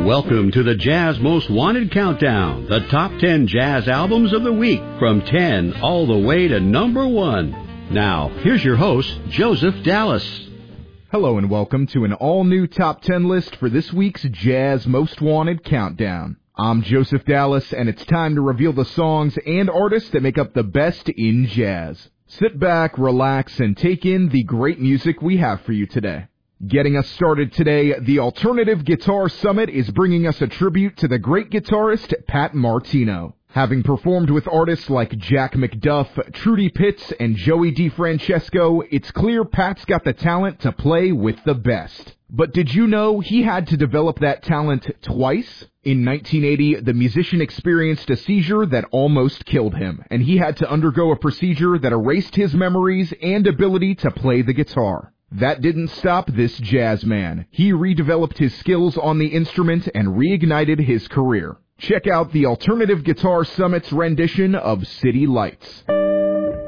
Welcome to the Jazz Most Wanted Countdown, the top 10 jazz albums of the week, from 10 all the way to number 1. Now, here's your host, Joseph Dallas. Hello and welcome to an all-new top 10 list for this week's Jazz Most Wanted Countdown. I'm Joseph Dallas, and it's time to reveal the songs and artists that make up the best in jazz. Sit back, relax, and take in the great music we have for you today. Getting us started today, the Alternative Guitar Summit is bringing us a tribute to the great guitarist Pat Martino. Having performed with artists like Jack McDuff, Trudy Pitts, and Joey DeFrancesco, it's clear Pat's got the talent to play with the best. But did you know he had to develop that talent twice? In 1980, the musician experienced a seizure that almost killed him, and he had to undergo a procedure that erased his memories and ability to play the guitar. That didn't stop this jazz man. He redeveloped his skills on the instrument and reignited his career. Check out the Alternative Guitar Summit's rendition of City Lights.